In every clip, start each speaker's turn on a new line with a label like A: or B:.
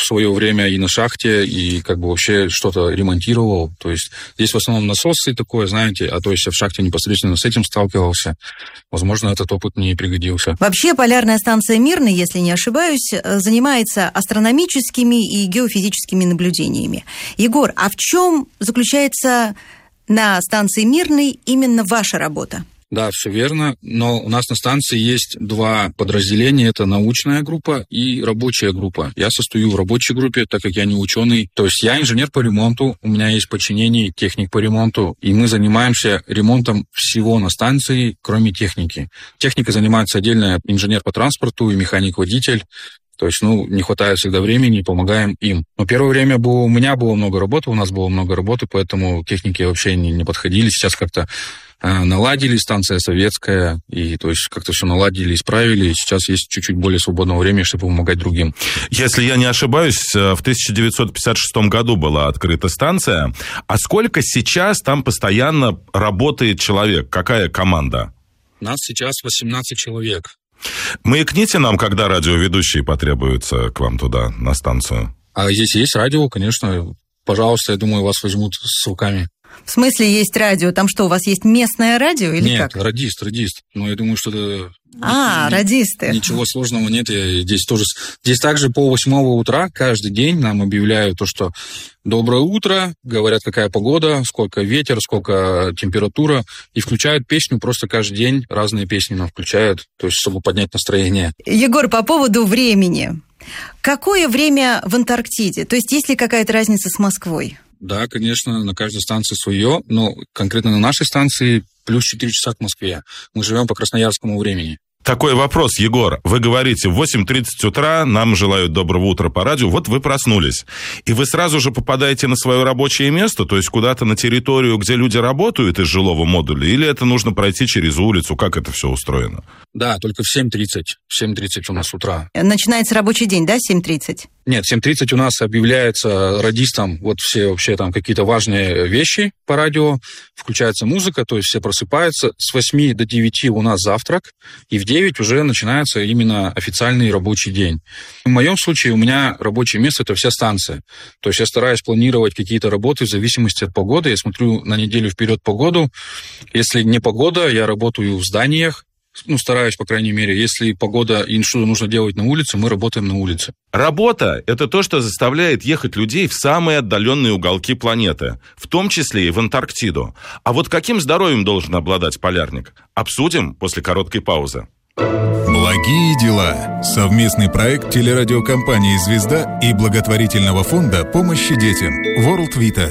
A: в свое время и на шахте, и как бы вообще что-то ремонтировал. То есть здесь в основном насосы такое, знаете, а то есть я в шахте непосредственно с этим сталкивался. Возможно, этот опыт мне и пригодился.
B: Вообще, полярная станция «Мирный», если не ошибаюсь, занимается астрономическими и геофизическими наблюдениями. Егор, а в чем заключается на станции «Мирный» именно ваша работа?
A: Да, все верно, но у нас на станции есть два подразделения, это научная группа и рабочая группа. Я состою в рабочей группе, так как я не ученый, то есть я инженер по ремонту, у меня есть подчинение техник по ремонту, и мы занимаемся ремонтом всего на станции, кроме техники. Техника занимается отдельно инженер по транспорту и механик-водитель. То есть, не хватает всегда времени, помогаем им. Но первое время у меня было много работы, у нас было много работы, поэтому техники вообще не подходили. Сейчас как-то наладили, станция советская, и то есть как-то все наладили, исправили, и сейчас есть чуть-чуть более свободного времени, чтобы помогать другим.
C: Если я не ошибаюсь, в 1956 году была открыта станция, а сколько сейчас там постоянно работает человек? Какая команда?
A: Нас сейчас 18 человек.
C: Маякните нам, когда радиоведущие потребуются к вам туда, на станцию.
A: А здесь есть радио, конечно. Пожалуйста, я думаю, вас возьмут с руками.
B: В смысле есть радио? Там что, у вас есть местное радио или
A: Нет,
B: как?
A: радист. Но я думаю, что это...
B: радисты.
A: Ничего сложного нет. Здесь также по 8 утра каждый день нам объявляют то, что доброе утро, говорят, какая погода, сколько ветер, сколько температура, и включают песню просто каждый день, разные песни нам включают, то есть чтобы поднять настроение.
B: Егор, по поводу времени. Какое время в Антарктиде? То есть есть ли какая-то разница с Москвой?
A: Да, конечно, на каждой станции свое, но конкретно на нашей станции плюс 4 часа к Москве. Мы живем по красноярскому времени.
C: Такой вопрос, Егор. Вы говорите, в 8:30 утра нам желают доброго утра по радио. Вот вы проснулись. И вы сразу же попадаете на свое рабочее место, то есть куда-то на территорию, где люди работают из жилого модуля, или это нужно пройти через улицу? Как это все устроено?
A: Да, только в 7:30. В 7:30 у нас утра.
B: Начинается рабочий день, да, 7:30?
A: Нет, в 7:30 у нас объявляется радистам вот все вообще там какие-то важные вещи по радио. Включается музыка, то есть все просыпаются. С 8 до 9 у нас завтрак, и в 9 уже начинается именно официальный рабочий день. В моем случае у меня рабочее место – это вся станция. То есть я стараюсь планировать какие-то работы в зависимости от погоды. Я смотрю на неделю вперед погоду. Если не погода, я работаю в зданиях. Стараюсь, по крайней мере. Если погода и что нужно делать на улице, мы работаем на улице.
C: Работа – это то, что заставляет ехать людей в самые отдаленные уголки планеты, в том числе и в Антарктиду. А вот каким здоровьем должен обладать полярник? Обсудим после короткой паузы.
D: Благие дела. Совместный проект телерадиокомпании «Звезда» и благотворительного фонда помощи детям World Vita.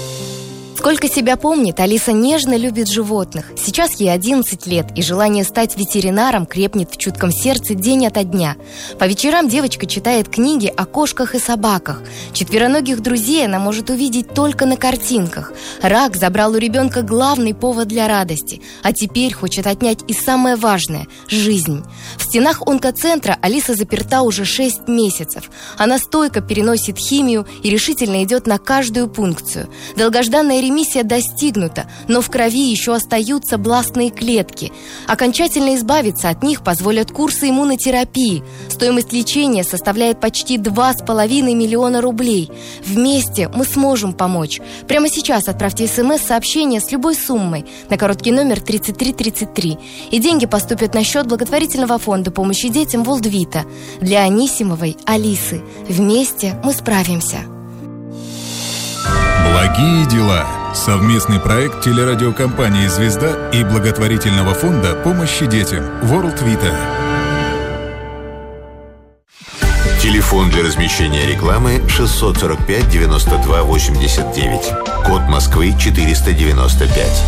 E: Сколько себя помнит, Алиса нежно любит животных. Сейчас ей 11 лет, и желание стать ветеринаром крепнет в чутком сердце день ото дня. По вечерам девочка читает книги о кошках и собаках. Четвероногих друзей она может увидеть только на картинках. Рак забрал у ребенка главный повод для радости, а теперь хочет отнять и самое важное – жизнь. В стенах онкоцентра Алиса заперта уже 6 месяцев. Она стойко переносит химию и решительно идет на каждую пункцию. Долгожданная ремиссия достигнута, но в крови еще остаются бластные клетки. Окончательно избавиться от них позволят курсы иммунотерапии. Стоимость лечения составляет почти 2,5 миллиона рублей. Вместе мы сможем помочь. Прямо сейчас отправьте СМС-сообщение с любой суммой на короткий номер 3333. И деньги поступят на счет благотворительного фонда помощи детям World Vita для Анисимовой Алисы. Вместе мы справимся.
D: Благие дела. Совместный проект телерадиокомпании «Звезда» и благотворительного фонда помощи детям World Vita.
F: Телефон для размещения рекламы 645 92 89. Код Москвы 495.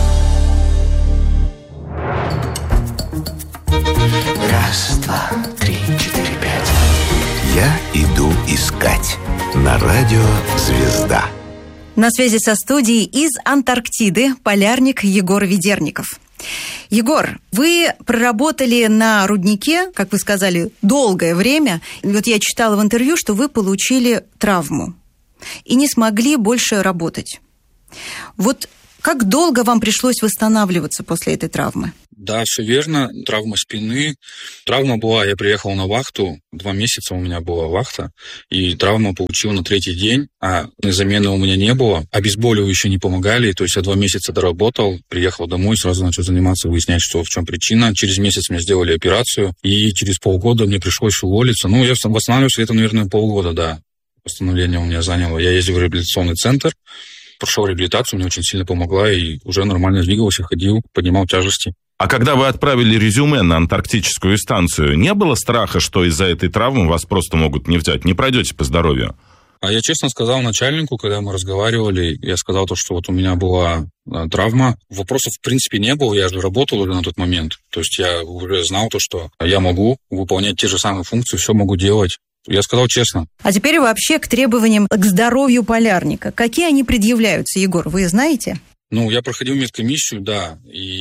G: Раз, два, три, четыре, пять.
F: Я иду искать. На радио «Звезда».
B: На связи со студией из Антарктиды полярник Егор Ведерников. Егор, вы проработали на руднике, как вы сказали, долгое время. Вот я читала в интервью, что вы получили травму и не смогли больше работать. Вот Как долго вам пришлось восстанавливаться после этой травмы?
A: Да, все верно. Травма спины. Травма была, я приехал на вахту, 2 месяца у меня была вахта, и травму получил на 3-й день, а замены у меня не было. Обезболивающие не помогали, то есть я 2 месяца доработал, приехал домой, сразу начал заниматься, выяснять, что в чем причина. Через месяц мне сделали операцию, и через полгода мне пришлось уволиться. Ну, я восстанавливался где-то, наверное, полгода, да. Восстановление у меня заняло. Я ездил в реабилитационный центр, прошел реабилитацию, мне очень сильно помогла, и уже нормально двигался, ходил, поднимал тяжести.
C: А когда вы отправили резюме на антарктическую станцию, не было страха, что из-за этой травмы вас просто могут не взять? Не пройдете по здоровью?
A: А я честно сказал начальнику, когда мы разговаривали, я сказал то, что вот у меня была травма. Вопросов в принципе не было, я же работал уже на тот момент. То есть я уже знал то, что я могу выполнять те же самые функции, все могу делать. Я сказал честно.
B: А теперь вообще к требованиям к здоровью полярника. Какие они предъявляются, Егор, вы знаете?
A: Ну, я проходил медкомиссию, да,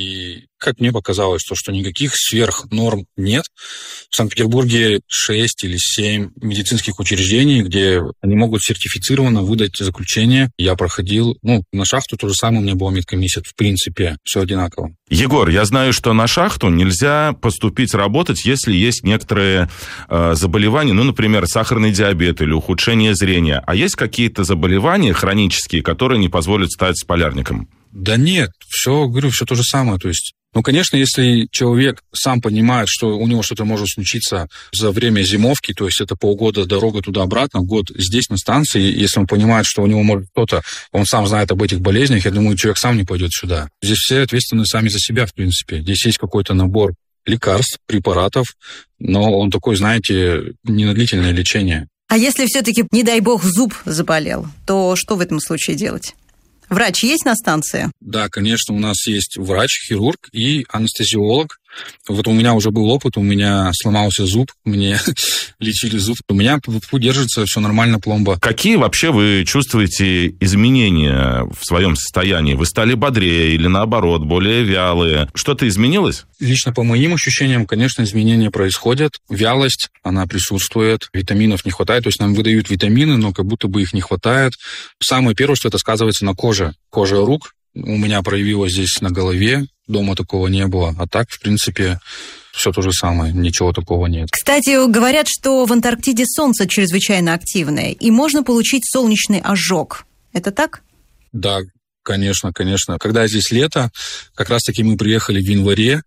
A: и как мне показалось, что никаких сверхнорм нет. В Санкт-Петербурге 6 или 7 медицинских учреждений, где они могут сертифицированно выдать заключение. Я проходил, на шахту то же самое у меня была медкомиссия, в принципе, все одинаково.
C: Егор, я знаю, что на шахту нельзя поступить работать, если есть некоторые заболевания, например, сахарный диабет или ухудшение зрения. А есть какие-то заболевания хронические, которые не позволят стать полярником?
A: Да нет, все то же самое, то есть... конечно, если человек сам понимает, что у него что-то может случиться за время зимовки, то есть это полгода дорога туда-обратно, год здесь на станции, если он понимает, что у него может что-то, он сам знает об этих болезнях, я думаю, человек сам не пойдет сюда. Здесь все ответственны сами за себя, в принципе. Здесь есть какой-то набор лекарств, препаратов, но он такой, знаете, не на длительное лечение.
B: А если все-таки, не дай бог, зуб заболел, то что в этом случае делать? Врач есть на станции?
A: Да, конечно, у нас есть врач, хирург и анестезиолог. Вот у меня уже был опыт, у меня сломался зуб, мне лечили зуб. У меня держится все нормально, пломба.
C: Какие вообще вы чувствуете изменения в своем состоянии? Вы стали бодрее или, наоборот, более вялые? Что-то изменилось?
A: Лично по моим ощущениям, конечно, изменения происходят. Вялость, она присутствует, витаминов не хватает, то есть нам выдают витамины, но как будто бы их не хватает. Самое первое, что это сказывается на коже. Кожа рук у меня проявилась здесь на голове, дома такого не было. А так, в принципе, все то же самое, ничего такого нет.
B: Кстати, говорят, что в Антарктиде солнце чрезвычайно активное, и можно получить солнечный ожог. Это так?
A: Да, конечно. Когда здесь лето, как раз-таки мы приехали в январе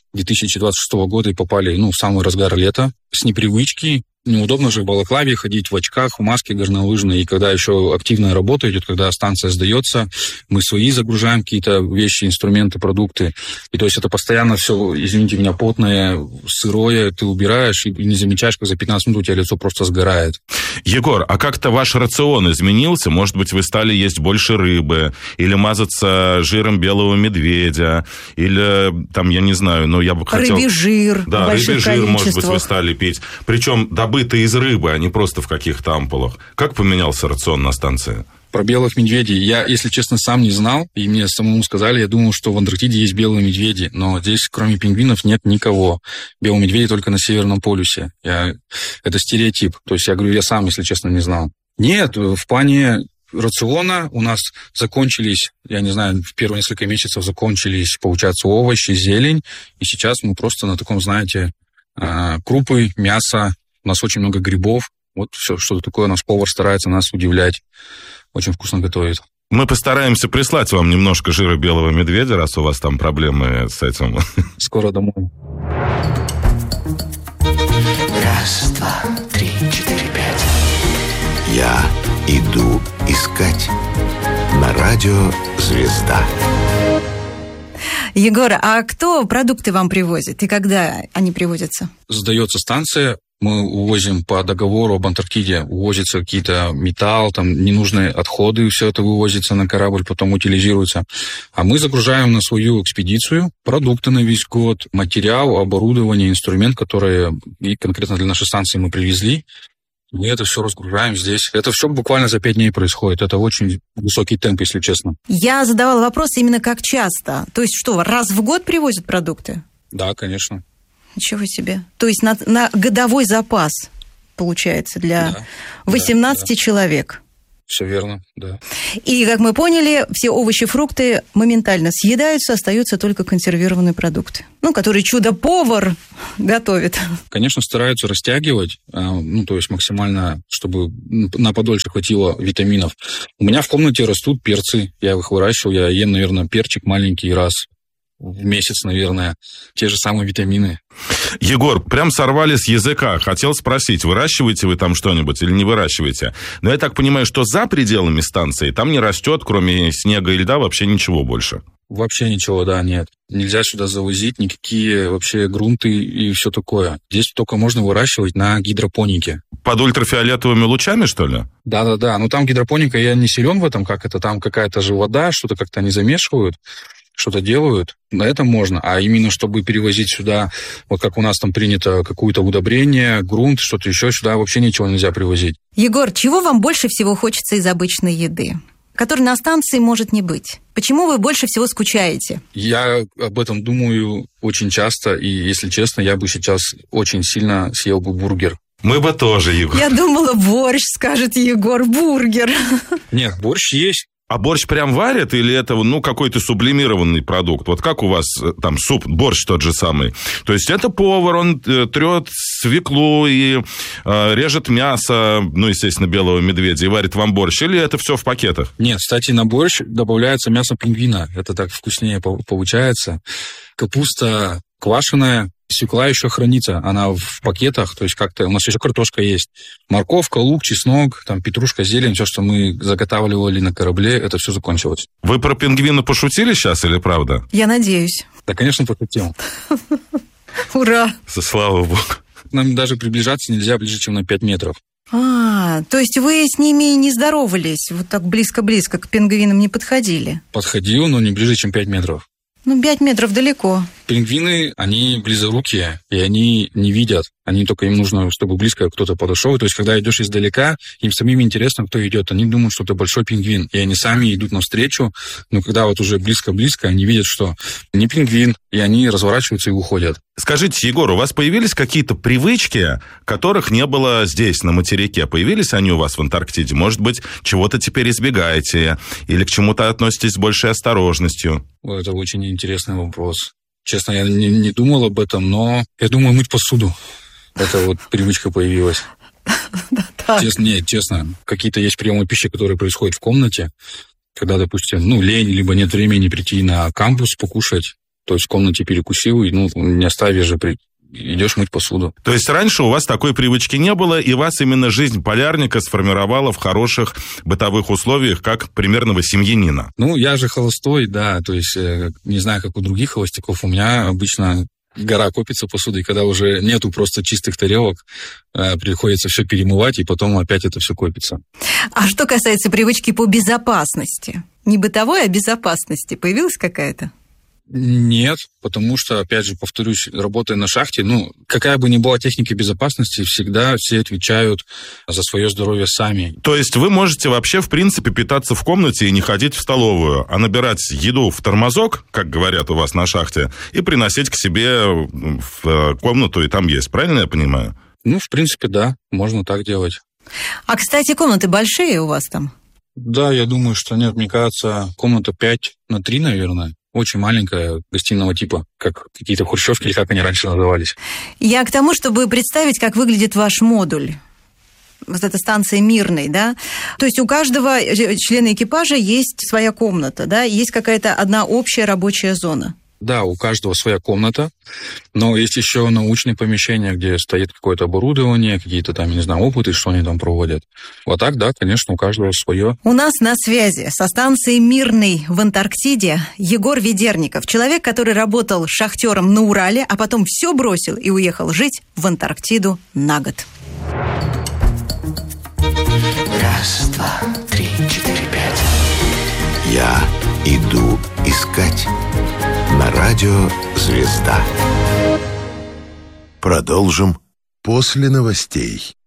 A: 2026 года и попали, в самый разгар лета. С непривычки, неудобно же в балаклаве ходить, в очках, в маске горнолыжной. И когда еще активная работа идет, когда станция сдается, мы свои загружаем какие-то вещи, инструменты, продукты. И то есть это постоянно все, извините меня, потное, сырое, ты убираешь и не замечаешь, как за 15 минут у тебя лицо просто сгорает.
C: Егор, а как-то ваш рацион изменился? Может быть, вы стали есть больше рыбы, или мазаться жиром белого медведя, или там, я не знаю, я бы хотел...
B: Рыбий жир.
C: Да, рыбий жир, может быть, вы стали пить. Причем добытый из рыбы, а не просто в каких-то ампулах. Как поменялся рацион на станции?
A: Про белых медведей я, если честно, сам не знал, и мне самому сказали, я думал, что в Антарктиде есть белые медведи, но здесь, кроме пингвинов, нет никого. Белые медведи только на Северном полюсе. Это стереотип. То есть я говорю, я сам, если честно, не знал. Нет, в плане рациона у нас закончились, я не знаю, в первые несколько месяцев закончились, получается, овощи, зелень, и сейчас мы просто на таком, знаете, крупы, мясо, у нас очень много грибов, вот все, что такое, наш повар старается нас удивлять, очень вкусно готовит.
C: Мы постараемся прислать вам немножко жира белого медведя, раз у вас там проблемы с этим.
A: Скоро домой.
G: 1, 2, 3, 4, 5.
F: Я иду искать. На радио «Звезда».
B: Егор, а кто продукты вам привозит и когда они привозятся?
A: Сдается станция, мы увозим по договору об Антарктиде, увозятся какие-то металл, там ненужные отходы, все это вывозится на корабль, потом утилизируется. А мы загружаем на свою экспедицию продукты на весь год, материал, оборудование, инструмент, которые и конкретно для нашей станции мы привезли. Мы это все разгружаем здесь. Это все буквально за 5 дней происходит. Это очень высокий темп, если честно.
B: Я задавала вопрос именно как часто. То есть что, раз в год привозят продукты?
A: Да, конечно.
B: Ничего себе. То есть на годовой запас, получается, для 18 человек.
A: Все верно, да.
B: И, как мы поняли, все овощи, фрукты моментально съедаются, остаются только консервированные продукты, которые чудо-повар готовит.
A: Конечно, стараются растягивать, то есть максимально, чтобы на подольше хватило витаминов. У меня в комнате растут перцы, я их выращиваю, я ем, наверное, перчик маленький раз в месяц, наверное, те же самые витамины.
C: Егор, прям сорвали с языка. Хотел спросить, выращиваете вы там что-нибудь или не выращиваете? Но я так понимаю, что за пределами станции там не растет, кроме снега и льда, вообще ничего больше.
A: Вообще ничего, да, нет. Нельзя сюда завозить никакие вообще грунты и все такое. Здесь только можно выращивать на гидропонике.
C: Под ультрафиолетовыми лучами, что ли?
A: Да. Там гидропоника, я не силен в этом, как это. Там какая-то же вода, что-то как-то они замешивают, что-то делают. На этом можно. А именно, чтобы перевозить сюда, вот как у нас там принято, какое-то удобрение, грунт, что-то еще, сюда вообще ничего нельзя привозить.
B: Егор, чего вам больше всего хочется из обычной еды, которой на станции может не быть? Почему вы больше всего скучаете?
A: Я об этом думаю очень часто, и, если честно, я бы сейчас очень сильно съел бы бургер.
C: Мы бы тоже, Егор.
B: Я думала, борщ, скажет Егор, бургер.
A: Нет, борщ есть.
C: А борщ прям варят или это, какой-то сублимированный продукт? Вот как у вас там суп, борщ тот же самый? То есть это повар, он трет свеклу и режет мясо, естественно, белого медведя, и варит вам борщ? Или это все в пакетах?
A: Нет, кстати, на борщ добавляется мясо пингвина. Это так вкуснее получается. Капуста квашеная. Свекла еще хранится, она в пакетах, то есть как-то у нас еще картошка есть. Морковка, лук, чеснок, там петрушка, зелень, все, что мы заготавливали на корабле, это все закончилось.
C: Вы про пингвина пошутили сейчас или правда?
B: Я надеюсь.
A: Да, конечно, пошутил.
B: Ура!
C: Слава богу.
A: Нам даже приближаться нельзя ближе, чем на 5 метров.
B: То есть вы с ними не здоровались, вот так близко-близко к пингвинам не подходили?
A: Подходил, но не ближе, чем 5 метров.
B: 5 метров далеко.
A: Пингвины, они близорукие, и они не видят. Им нужно, чтобы близко кто-то подошел. То есть, когда идешь издалека, им самим интересно, кто идет. Они думают, что это большой пингвин, и они сами идут навстречу. Но когда вот уже близко-близко, они видят, что не пингвин, и они разворачиваются и уходят.
C: Скажите, Егор, у вас появились какие-то привычки, которых не было здесь, на материке? Появились они у вас в Антарктиде? Может быть, чего-то теперь избегаете? Или к чему-то относитесь с большей осторожностью?
A: Это очень интересный вопрос. Честно, я не думал об этом, но я думаю, мыть посуду. Это вот привычка появилась. Честно, какие-то есть приемы пищи, которые происходят в комнате, когда, допустим, лень, либо нет времени прийти на кампус покушать, то есть в комнате перекусил, и не оставишь же, идешь мыть посуду.
C: То есть раньше у вас такой привычки не было, и вас именно жизнь полярника сформировала в хороших бытовых условиях, как примерного семьянина?
A: Я же холостой, да, то есть не знаю, как у других холостяков, у меня обычно гора копится посуды, и когда уже нету просто чистых тарелок, приходится все перемывать, и потом опять это все копится.
B: А что касается привычки по безопасности? Не бытовой, а безопасности. Появилась какая-то?
A: Нет, потому что, опять же, повторюсь, работая на шахте, какая бы ни была техника безопасности, всегда все отвечают за свое здоровье сами.
C: То есть вы можете вообще, в принципе, питаться в комнате и не ходить в столовую, а набирать еду в тормозок, как говорят у вас на шахте, и приносить к себе в комнату, и там есть. Правильно я понимаю?
A: В принципе, да, можно так делать.
B: А, кстати, комнаты большие у вас там?
A: Да, я думаю, что нет, мне кажется, комната 5x3, наверное. Очень маленькая, гостиного типа, как какие-то хрущевки, или как они раньше назывались.
B: Я к тому, чтобы представить, как выглядит ваш модуль. Вот эта станция Мирный, да? То есть у каждого члена экипажа есть своя комната, да? Есть какая-то одна общая рабочая зона.
A: Да, у каждого своя комната, но есть еще научные помещения, где стоит какое-то оборудование, какие-то там, я не знаю, опыты, что они там проводят. Вот так, да, конечно, у каждого свое.
B: У нас на связи со станцией Мирный в Антарктиде Егор Ведерников, человек, который работал шахтером на Урале, а потом все бросил и уехал жить в Антарктиду на год.
G: 1, 2, 3, 4, 5.
F: Я иду искать. На радио «Звезда». Продолжим после новостей.